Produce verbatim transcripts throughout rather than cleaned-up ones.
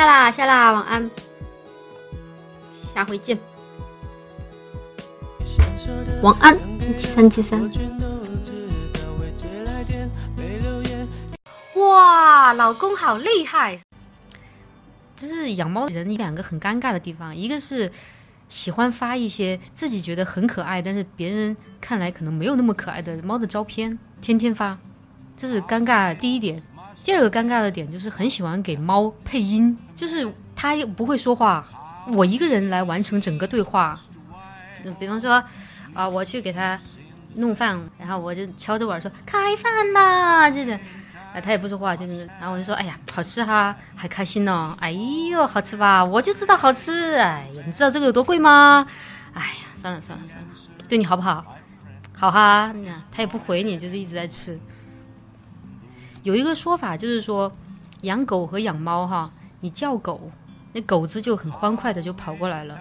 下啦下啦，晚安，下回见。晚安，七三七三。哇，老公好厉害！这是养猫的人两个很尴尬的地方，一个是喜欢发一些自己觉得很可爱，但是别人看来可能没有那么可爱的猫的照片，天天发，这是尴尬第一点。第二个尴尬的点就是很喜欢给猫配音，就是他不会说话，我一个人来完成整个对话。比方说，啊、呃，我去给他弄饭，然后我就敲着碗说开饭啦，这种。啊，他也不说话，就是，然后我就说，哎呀，好吃哈，还开心呢，哎呦，好吃吧？我就知道好吃，哎呀，你知道这个有多贵吗？哎呀，算了算了算了，对你好不好？好哈，他也不回你，就是一直在吃。有一个说法就是说，养狗和养猫哈，你叫狗，那狗子就很欢快的就跑过来了，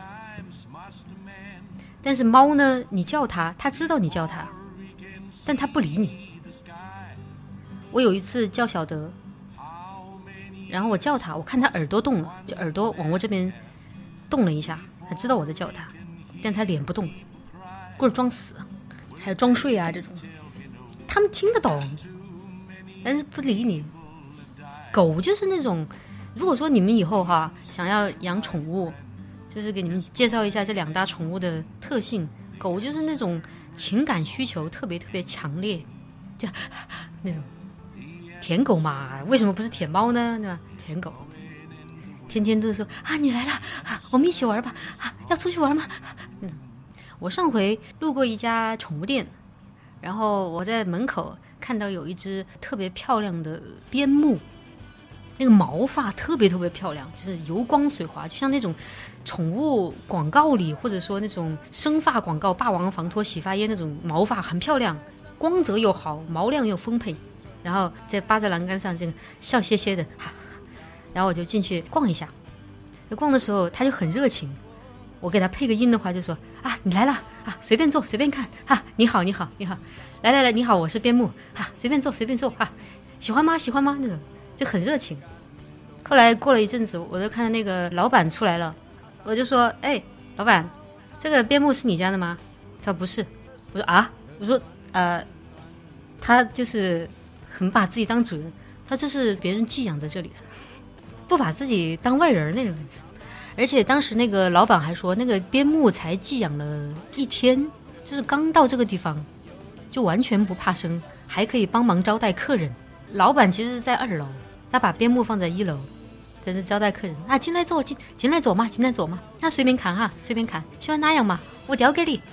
但是猫呢，你叫它，它知道你叫它，但它不理你。我有一次叫小德，然后我叫他，我看他耳朵动了，就耳朵往我这边动了一下，他知道我在叫他，但他脸不动，或者装死，还有装睡啊这种，他们听得懂，但是不理你。狗就是那种，如果说你们以后哈想要养宠物，就是给你们介绍一下这两大宠物的特性。狗就是那种情感需求特别特别强烈，就那种。舔狗嘛，为什么不是舔猫呢？对吧？舔狗，天天都说啊，你来了啊，我们一起玩吧啊，要出去玩吗？嗯，我上回路过一家宠物店，然后我在门口看到有一只特别漂亮的边牧，那个毛发特别特别漂亮，就是油光水滑，就像那种宠物广告里或者说那种生发广告，霸王防脱洗发液那种毛发很漂亮，光泽又好，毛量又丰沛。然后在扒在栏杆上，这个笑歇歇的，哈，然后我就进去逛一下。逛的时候他就很热情，我给他配个音的话就说啊，你来了啊，随便坐随便看啊，你好你好你好，来来来，你好，我是边牧啊，随便坐随便坐啊，喜欢吗喜欢吗那种，就很热情。后来过了一阵子，我就看到那个老板出来了，我就说，哎，老板，这个边牧是你家的吗？他说不是。我说啊，我说呃，他就是很把自己当主人，他这是别人寄养在这里的，不把自己当外人那种感觉。而且当时那个老板还说，那个边牧才寄养了一天，就是刚到这个地方，就完全不怕生，还可以帮忙招待客人。老板其实是在二楼，他把边牧放在一楼，在这招待客人啊，进来坐，进进来坐嘛，进来坐嘛，那随便看哈，随便看，喜欢哪样嘛，我叼给你。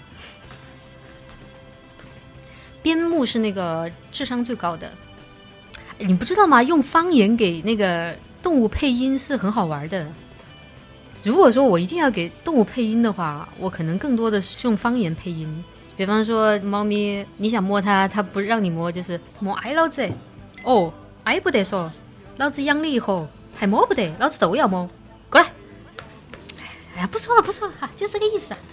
边牧是那个智商最高的，你不知道吗？用方言给那个动物配音是很好玩的。如果说我一定要给动物配音的话，我可能更多的是用方言配音。比方说猫咪，你想摸它，它不让你摸，就是摸挨老子哦，挨不得说，老子养你以后还摸不得，老子都要摸，过来。哎呀，不说了不说了哈，就这个意思啊。